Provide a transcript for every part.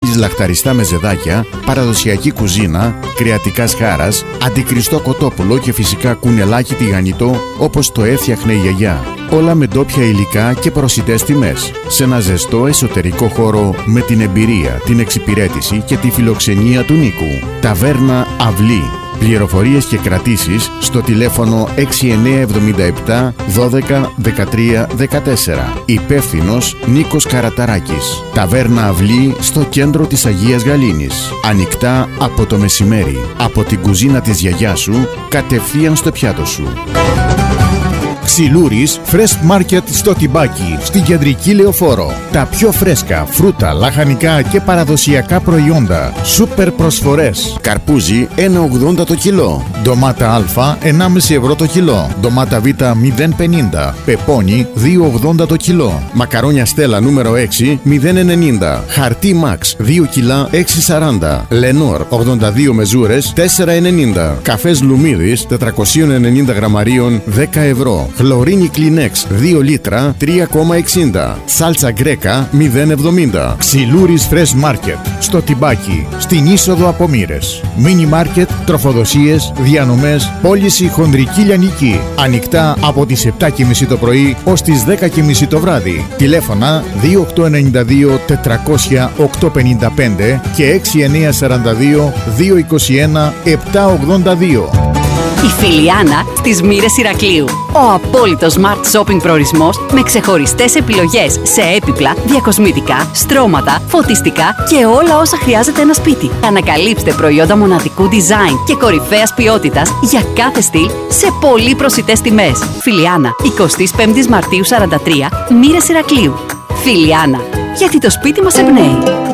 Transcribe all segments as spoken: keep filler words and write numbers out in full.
θέλεις λαχταριστά με ζεδάκια, παραδοσιακή κουζίνα, κρεατικάς χάρας, αντικριστό κοτόπουλο και φυσικά κουνελάκι τηγανιτό όπως το έφτιαχνε η γιαγιά. Όλα με ντόπια υλικά και προσιτές τιμές. Σε ένα ζεστό εσωτερικό χώρο με την εμπειρία, την εξυπηρέτηση και τη φιλοξενία του Νίκου. Ταβέρνα Αυλή. Πληροφορίες και κρατήσεις στο τηλέφωνο έξι εννιά επτά επτά δώδεκα δεκατρία δεκατέσσερα. Υπεύθυνος Νίκος Καραταράκης. Ταβέρνα Αυλή στο κέντρο της Αγίας Γαλήνης. Ανοιχτά από το μεσημέρι. Από την κουζίνα της γιαγιάς σου κατευθείαν στο πιάτο σου. Ξυλούρης Fresh Market στο Τιμπάκι, στην κεντρική Λεωφόρο. Τα πιο φρέσκα φρούτα, λαχανικά και παραδοσιακά προϊόντα. Σούπερ προσφορές. Καρπούζι ένα ογδόντα το κιλό. Ντομάτα Α ενάμιση ευρώ το κιλό. Ντομάτα Β μηδέν πενήντα. Πεπόνι δύο ογδόντα το κιλό. Μακαρόνια Στέλλα νούμερο έξι μηδέν ενενήντα. Χαρτί Max δύο κιλά έξι σαράντα. Λενόρ ογδόντα δύο μεζούρες τέσσερα ενενήντα. Καφές Λουμίδης τετρακόσια ενενήντα γραμμαρίων δέκα ευρώ. Χλωρίνη Κλινέξ δύο λίτρα τρία κόμμα εξήντα. Σάλτσα Γκρέκα μηδέν εβδομήντα. Ξυλούρης Fresh Market στο Τιμπάκι, στην είσοδο από Μοίρες. Μίνι μάρκετ, τροφοδοσίες, διανομές, πώληση χονδρική λιανική. Ανοιχτά από τις επτά και μισή το πρωί ως τις δέκα και μισή το βράδυ. Τηλέφωνα δύο οκτώ εννιά δύο τετρακόσια οκτώ πενήντα πέντε και έξι εννιά σαράντα δύο δύο είκοσι ένα επτά ογδόντα δύο. Η Φιλιάνα στις Μοίρες Ηρακλείου. Ο απόλυτος smart shopping προορισμός με ξεχωριστές επιλογές σε έπιπλα, διακοσμητικά, στρώματα, φωτιστικά και όλα όσα χρειάζεται ένα σπίτι. Ανακαλύψτε προϊόντα μοναδικού design και κορυφαίας ποιότητας για κάθε στυλ σε πολύ προσιτές τιμές. Φιλιάνα, εικοστή πέμπτη Μαρτίου σαράντα τρία, Μοίρες Ηρακλείου. Φιλιάνα, γιατί το σπίτι μας εμπνέει.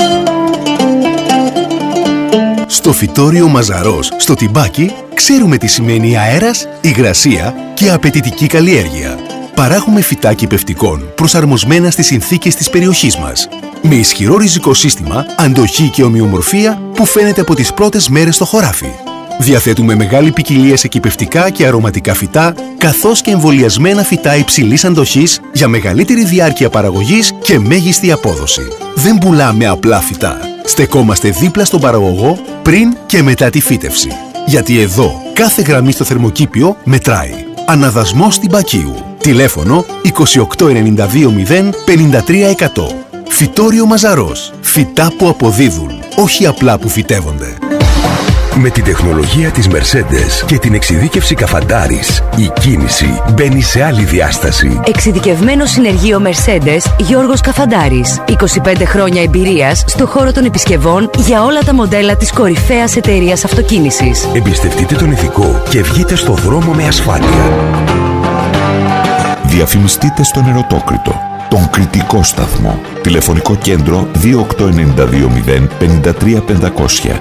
Στο φυτόριο Μαζαρός, στο Τιμπάκι, ξέρουμε τι σημαίνει αέρας, υγρασία και απαιτητική καλλιέργεια. Παράγουμε φυτά κυπευτικών προσαρμοσμένα στις συνθήκες της περιοχής μας. Με ισχυρό ριζικό σύστημα, αντοχή και ομοιομορφία που φαίνεται από τις πρώτες μέρες στο χωράφι. Διαθέτουμε μεγάλη ποικιλία σε κυπευτικά και αρωματικά φυτά, καθώς και εμβολιασμένα φυτά υψηλής αντοχής για μεγαλύτερη διάρκεια παραγωγής και μέγιστη απόδοση. Δεν πουλάμε απλά φυτά. Στεκόμαστε δίπλα στον παραγωγό πριν και μετά τη φύτευση. Γιατί εδώ κάθε γραμμή στο θερμοκήπιο μετράει. Αναδασμός Τιμπακίου. Τηλέφωνο είκοσι οκτώ ενενήντα δύο μηδέν πενήντα τρία εκατό. Φυτόριο Μαζαρός. Φυτά που αποδίδουν, όχι απλά που φυτεύονται. Με την τεχνολογία της Mercedes και την εξειδίκευση Καφαντάρης, η κίνηση μπαίνει σε άλλη διάσταση. Εξειδικευμένο συνεργείο Mercedes Γιώργος Καφαντάρης. είκοσι πέντε χρόνια εμπειρίας στο χώρο των επισκευών για όλα τα μοντέλα της κορυφαίας εταιρείας αυτοκίνησης. Εμπιστευτείτε τον ηθικό και βγείτε στο δρόμο με ασφάλεια. Διαφημιστείτε στον Ερωτόκριτο, τον κριτικό σταθμό. Τηλεφωνικό κέντρο δύο οκτώ εννιά δύο μηδέν πέντε τρία πεντακόσια.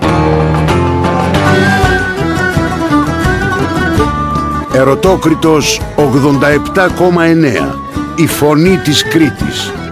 Ερωτόκριτος ογδόντα επτά κόμμα εννέα. Η φωνή της Κρήτης.